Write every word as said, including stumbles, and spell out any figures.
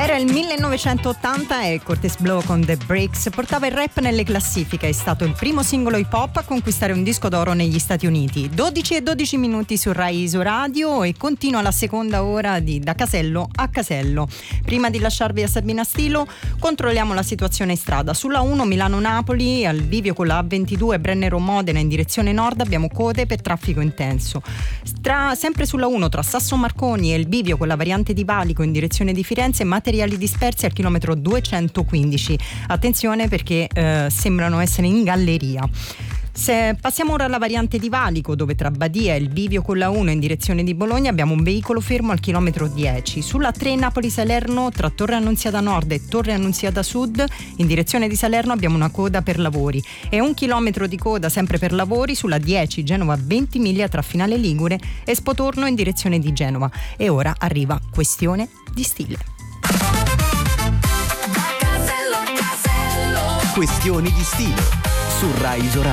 Era il millenovecentottanta e Curtis Blow con The Breaks portava il rap nelle classifiche. È stato il primo singolo hip hop a conquistare un disco d'oro negli Stati Uniti. dodici e dodici minuti su Rai Iso Radio e continua la seconda ora di Da Casello a Casello. Prima di lasciarvi a Sabina Stilo, controlliamo la situazione in strada. Sulla uno Milano-Napoli, al bivio con la A ventidue Brennero-Modena in direzione nord abbiamo code per traffico intenso. Tra, sempre sulla uno tra Sasso Marconi e il bivio con la variante di Valico in direzione di Firenze, materiali dispersi al chilometro duecentoquindici. Attenzione perché eh, sembrano essere in galleria. Se passiamo ora alla variante di Valico, dove tra Badia e il bivio con la uno in direzione di Bologna abbiamo un veicolo fermo al chilometro dieci. Sulla tre Napoli-Salerno tra Torre Annunziata Nord e Torre Annunziata Sud in direzione di Salerno abbiamo una coda per lavori e un chilometro di coda sempre per lavori sulla dieci Genova-Ventimiglia tra Finale Ligure e Spotorno in direzione di Genova. E ora arriva Questione di stile. Questioni di stile su Rai Iso Radio.